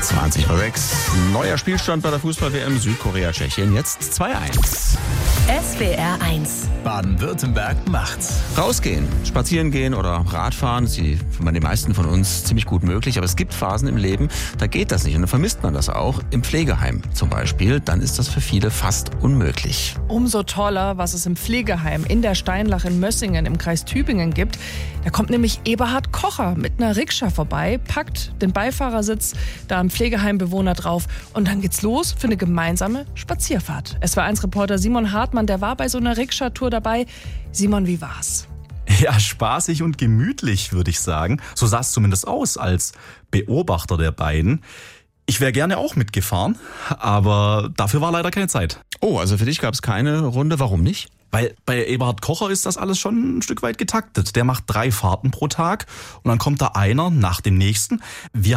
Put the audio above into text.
20:06. Neuer Spielstand bei der Fußball-WM Südkorea-Tschechien. Jetzt 2:1. SWR 1. Baden-Württemberg macht's. Rausgehen, spazieren gehen oder Radfahren ist bei den meisten von uns ziemlich gut möglich. Aber es gibt Phasen im Leben, da geht das nicht. Und dann vermisst man das auch. Im Pflegeheim zum Beispiel. Dann ist das für viele fast unmöglich. Umso toller, was es im Pflegeheim in der Steinlach in Mössingen im Kreis Tübingen gibt. Da kommt nämlich Eberhard Kocher mit einer Rikscha vorbei, packt den Beifahrersitz da am Pflegeheimbewohner drauf und dann geht's los für eine gemeinsame Spazierfahrt. SWR1-Reporter Simon Hartmann, der war bei so einer Rikscha-Tour dabei. Simon, wie war's? Ja, spaßig und gemütlich, würde ich sagen. So sah es zumindest aus als Beobachter der beiden. Ich wäre gerne auch mitgefahren, aber dafür war leider keine Zeit. Oh, also für dich gab es keine Runde. Warum nicht? Weil bei Eberhard Kocher ist das alles schon ein Stück weit getaktet. Der macht 3 Fahrten pro Tag und dann kommt da einer nach dem nächsten. Wir